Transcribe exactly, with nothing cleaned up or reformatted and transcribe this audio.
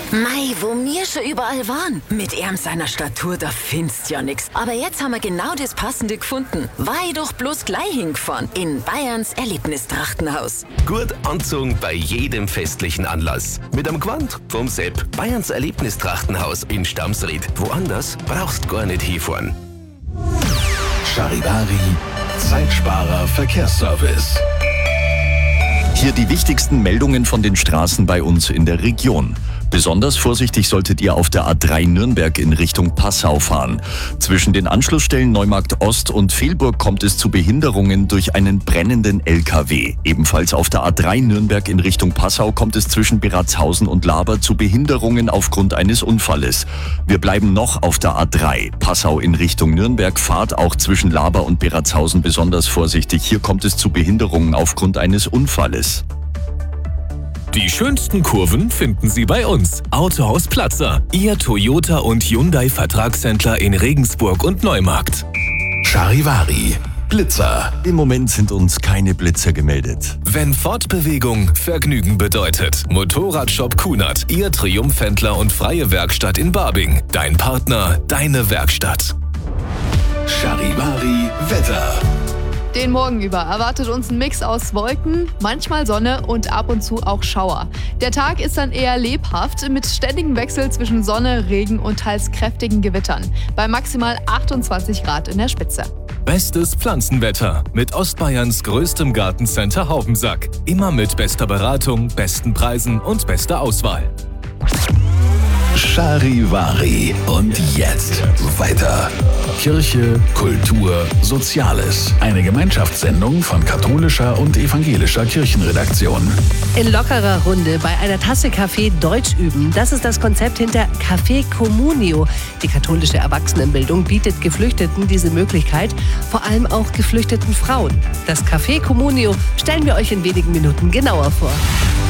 Mei, wo wir schon überall waren. Mit ihm seiner Statur, da findest ja nix. Aber jetzt haben wir genau das Passende gefunden. Weil doch bloß gleich hingefahren. In Bayerns Erlebnistrachtenhaus. Gut anzogen bei jedem festlichen Anlass. Mit einem Gewand vom Sepp. Bayerns Erlebnistrachtenhaus in Stamsried. Woanders brauchst gar nicht hinfahren. Charivari, Zeitsparer Verkehrsservice. Hier die wichtigsten Meldungen von den Straßen bei uns in der Region. Besonders vorsichtig solltet ihr auf der A drei Nürnberg in Richtung Passau fahren. Zwischen den Anschlussstellen Neumarkt Ost und Velburg kommt es zu Behinderungen durch einen brennenden L K W. Ebenfalls auf der A drei Nürnberg in Richtung Passau kommt es zwischen Beratzhausen und Laber zu Behinderungen aufgrund eines Unfalles. Wir bleiben noch auf der A drei. Passau in Richtung Nürnberg, fahrt auch zwischen Laber und Beratzhausen besonders vorsichtig. Hier kommt es zu Behinderungen aufgrund eines Unfalles. Die schönsten Kurven finden Sie bei uns. Autohaus Platzer, Ihr Toyota und Hyundai Vertragshändler in Regensburg und Neumarkt. Charivari, Blitzer. Im Moment sind uns keine Blitzer gemeldet. Wenn Fortbewegung Vergnügen bedeutet. Motorradshop Kunert, Ihr Triumphhändler und freie Werkstatt in Barbing. Dein Partner, deine Werkstatt. Charivari, Wetter. Den Morgen über erwartet uns ein Mix aus Wolken, manchmal Sonne und ab und zu auch Schauer. Der Tag ist dann eher lebhaft mit ständigem Wechsel zwischen Sonne, Regen und teils kräftigen Gewittern. Bei maximal achtundzwanzig Grad in der Spitze. Bestes Pflanzenwetter mit Ostbayerns größtem Gartencenter Haubensack. Immer mit bester Beratung, besten Preisen und bester Auswahl. Charivari. Und jetzt weiter. Kirche, Kultur, Soziales. Eine Gemeinschaftssendung von katholischer und evangelischer Kirchenredaktion. In lockerer Runde bei einer Tasse Kaffee Deutsch üben. Das ist das Konzept hinter Café Communio. Die katholische Erwachsenenbildung bietet Geflüchteten diese Möglichkeit, vor allem auch geflüchteten Frauen. Das Café Communio stellen wir euch in wenigen Minuten genauer vor.